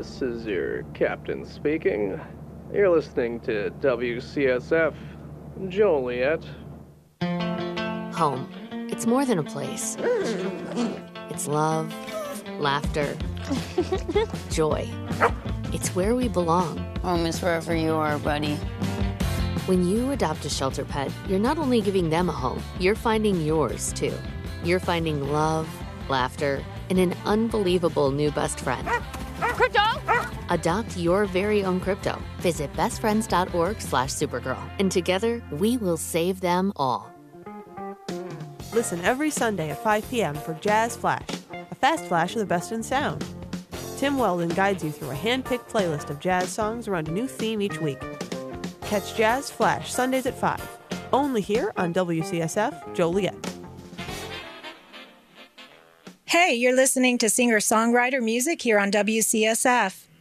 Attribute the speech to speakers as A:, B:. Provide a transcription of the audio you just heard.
A: This is your captain speaking. You're listening to WCSF Joliet.
B: Home. It's more than a place. It's love, laughter, joy. It's where we belong.
C: Home is wherever you are, buddy.
B: When you adopt a shelter pet, you're not only giving them a home, you're finding yours, too. You're finding love, laughter, and an unbelievable new best friend.
C: Crypto!
B: Adopt your very own crypto. Visit bestfriends.org/Supergirl. And together, we will save them all.
D: Listen every Sunday at 5 p.m. for Jazz Flash, a fast flash of the best in sound. Tim Weldon guides you through a hand-picked playlist of jazz songs around a new theme each week. Catch Jazz Flash Sundays at 5, only here on WCSF Joliet.
E: Hey, you're listening to singer-songwriter music here on WCSF.